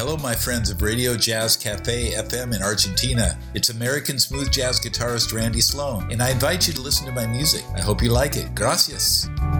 Hello, my friends of Radio Jazz Cafe FM in Argentina. It's American smooth jazz guitarist Randy Sloan, and I invite you to listen to my music. I hope you like it. Gracias.